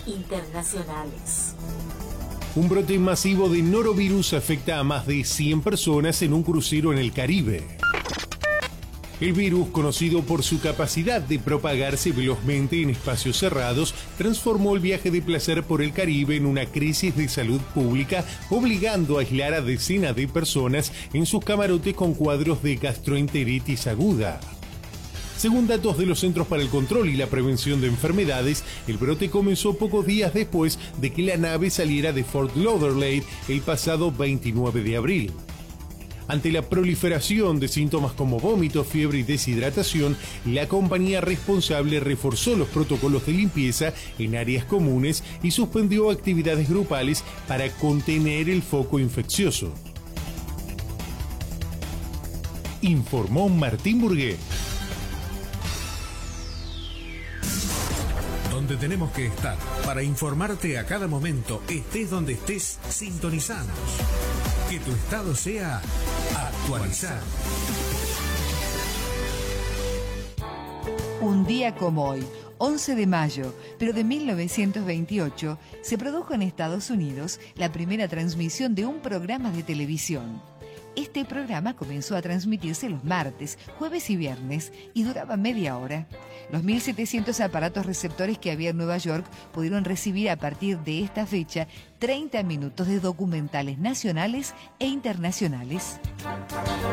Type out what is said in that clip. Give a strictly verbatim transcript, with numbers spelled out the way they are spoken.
internacionales. Un brote masivo de norovirus afecta a más de cien personas en un crucero en el Caribe. El virus, conocido por su capacidad de propagarse velozmente en espacios cerrados, transformó el viaje de placer por el Caribe en una crisis de salud pública, obligando a aislar a decenas de personas en sus camarotes con cuadros de gastroenteritis aguda. Según datos de los Centros para el Control y la Prevención de Enfermedades, el brote comenzó pocos días después de que la nave saliera de Fort Lauderdale el pasado veintinueve de abril. Ante la proliferación de síntomas como vómito, fiebre y deshidratación, la compañía responsable reforzó los protocolos de limpieza en áreas comunes y suspendió actividades grupales para contener el foco infeccioso. Informó Martín Burgué. Donde tenemos que estar para informarte a cada momento, estés donde estés, sintonizanos. Que tu estado sea actualizado. Un día como hoy, once de mayo, pero de mil novecientos veintiocho, se produjo en Estados Unidos la primera transmisión de un programa de televisión. Este programa comenzó a transmitirse los martes, jueves y viernes y duraba media hora. Los mil setecientos aparatos receptores que había en Nueva York pudieron recibir a partir de esta fecha treinta minutos de documentales nacionales e internacionales.